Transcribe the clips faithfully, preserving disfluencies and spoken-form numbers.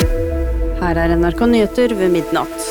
Her er N R K Nyheter ved midnatt.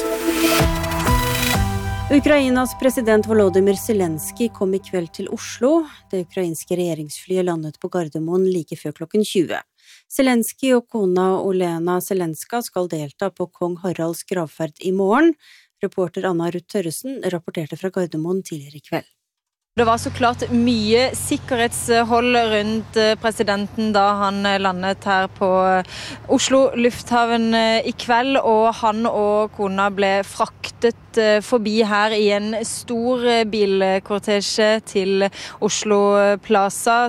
Ukrainas president Volodymyr Zelensky kom i kveld til Oslo. Det ukrainske regjeringsflyet landet på Gardermoen like før klokken tjue. Zelensky og kona Olena Zelenska skal delta på kong Haralds gravferd i morgen. Reporter Anna Ruth Tørresen rapporterte fra Gardermoen tidligere i kveld. Det var så klart mye sikkerhetshold rundt presidenten da han landet her på Oslo lufthavn i kveld, og han og kona ble fraktet forbi her i en stor bilkortesje til Oslo Plaza.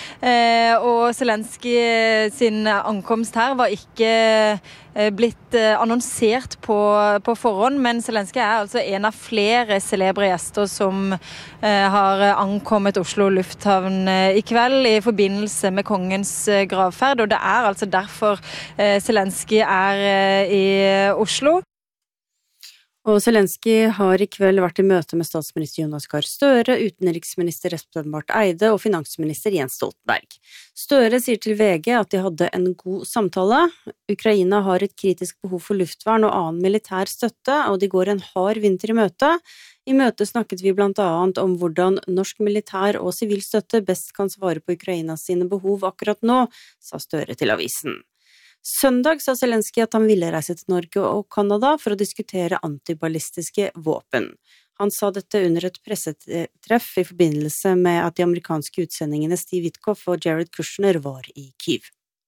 Og Zelensky sin ankomst her var ikke blitt annonsert på, på forhånd, men Zelensky er altså en av flere celebre gjester som eh, har ankommet Oslo lufthavn i kveld i forbindelse med kongens gravferd, og det er altså derfor eh, Zelensky er eh, i Oslo. Og Zelensky har i kveld vært i møte med statsminister Jonas Gahr Støre, utenriksminister Espen Barth Eide og finansminister Jens Stoltenberg. Støre sier til V G at de hadde en god samtale. Ukraina har et kritisk behov for luftvern og annen militær støtte, og de går en hard vinter i møte. I møtet snakket vi blant annet om hvordan norsk militær og sivil støtte best kan svare på Ukrainas sine behov akkurat nå, sa Støre til avisen. Søndag sa Zelensky at han ville reise til Norge og Kanada for å diskutere antiballistiske våpen. Han sa dette under et pressetreff i forbindelse med at de amerikanske utsendingene Steve Witkoff og Jared Kushner var i Kyiv.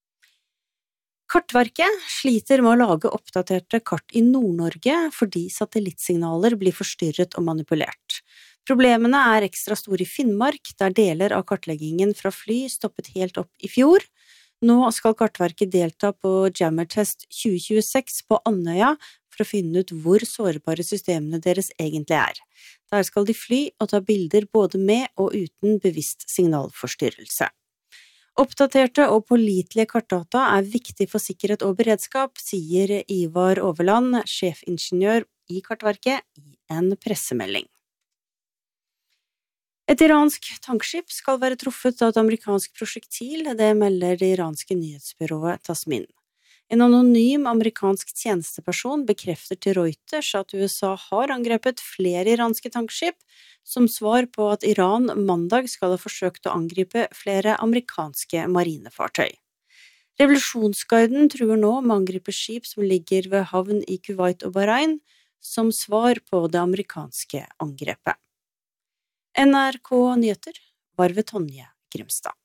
Kartverket sliter med å lage oppdaterte kart i Nord-Norge fordi satellittsignaler blir forstyrret og manipulert. Problemene er ekstra store i Finnmark, der deler av kartleggingen fra fly stoppet helt opp i fjor. Nå skal Kartverket delta på Jammertest tjue tjueseks på Andøya for å finne ut hvor sårbare systemene deres egentlig er. Der skal de fly og ta bilder både med og uten bevisst signalforstyrrelse. Oppdaterte og pålitelige kartdata er viktig for sikkerhet og beredskap, sier Ivar Overland, sjefingeniør i Kartverket, i en pressemelding. Et iransk tankskip skal være truffet av et amerikansk prosjektil, det melder det iranske nyhetsbyrået Tasmin. En anonym amerikansk tjenesteperson bekrefter til Reuters at U S A har angrepet flere iranske tankskip, som svar på at Iran mandag skal ha forsøkt å angripe flere amerikanske marinefartøy. Revolusjonsgarden truer nå med å angripe skip som ligger ved havn i Kuwait og Bahrain, som svar på det amerikanske angrepet. N R K Nyheter var ved Tonje Grimstad.